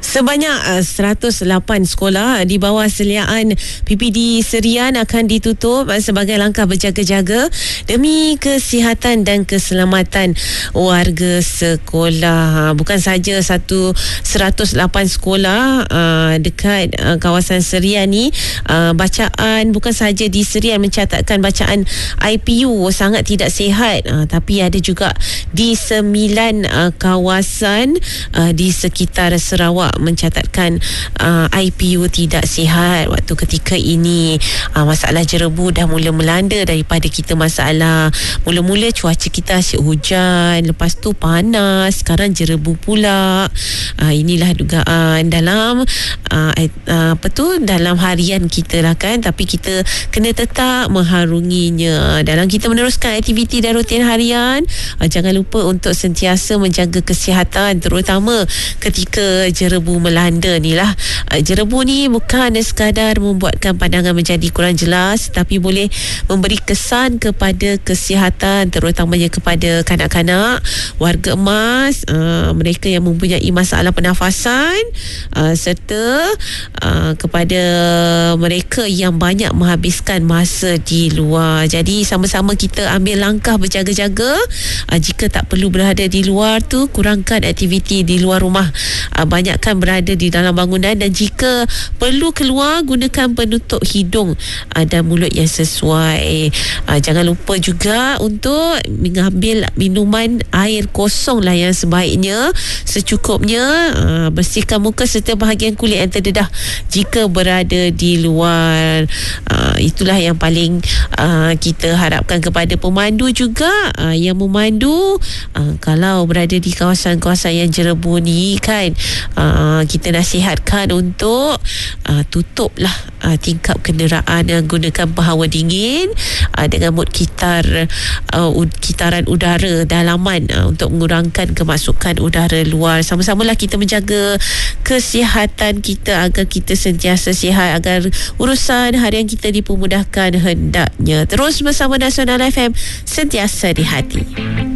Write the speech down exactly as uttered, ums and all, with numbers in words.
Sebanyak uh, seratus lapan sekolah di bawah seliaan P P D Serian akan ditutup uh, sebagai langkah berjaga-jaga demi kesihatan dan keselamatan warga sekolah. Uh, bukan saja satu seratus lapan sekolah uh, dekat uh, kawasan Serian ni, uh, bacaan bukan saja di Serian mencatatkan bacaan I P U sangat tidak sihat, uh, tapi ada juga di sembilan uh, kawasan uh, di sekitar Sarawak mencatatkan uh, I P U tidak sihat waktu ketika ini. Uh, masalah jerebu dah mula melanda daripada kita masalah mula-mula cuaca kita asyik hujan, lepas tu panas, sekarang jerebu pula. Uh, inilah dugaan dalam uh, uh, apa tu dalam harian kita lah kan, tapi kita kena tetap mengharunginya dalam kita meneruskan aktiviti dan rutin harian. Uh, jangan lupa untuk sentiasa menjaga kesihatan, terutama ketika jerebu melanda ni lah. Uh, jerebu ni bukan sekadar membuatkan pandangan menjadi kurang jelas, tapi boleh memberi kesan kepada kesihatan, terutamanya kepada kanak-kanak, warga emas, uh, mereka yang mempunyai masalah pernafasan, uh, serta uh, kepada mereka yang banyak menghabiskan masa di luar. Jadi sama-sama kita ambil langkah berjaga-jaga. Uh, jika tak perlu berada di luar tu, kurangkan aktiviti di luar rumah, uh, banyakkan berada di dalam bangunan, dan jika perlu keluar, gunakan penutup hidung uh, dan mulut yang sesuai. Uh, jangan lupa juga untuk mengambil minuman air kosong lah yang sebaiknya, secukupnya. Uh, bersihkan muka serta bahagian kulit yang terdedah jika berada di luar. Uh, itulah yang paling uh, kita harapkan kepada pemandu juga, uh, yang memandu uh, kalau berada di kawasan-kawasan yang jerebu ni kan, uh, kita nasihatkan untuk uh, tutuplah uh, tingkap kenderaan yang gunakan penghawa dingin uh, dengan mod kitar uh, kitaran udara dalaman uh, untuk mengurangkan kemasukan udara luar. Sama-samalah kita menjaga kesihatan kita agar kita sentiasa sihat, agar urusan harian kita dipermudahkan hendaknya. Terus bersama Nasional F M, sentiasa di hati.